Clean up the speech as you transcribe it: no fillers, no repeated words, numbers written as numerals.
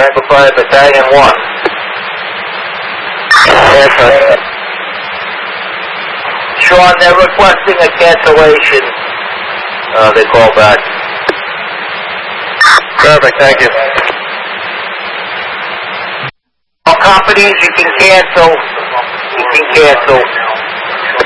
Tango 5, Battalion 1. Yes, sir. Sean, they're requesting a cancellation. They call back. Perfect, thank you. All companies, you can cancel. You can cancel.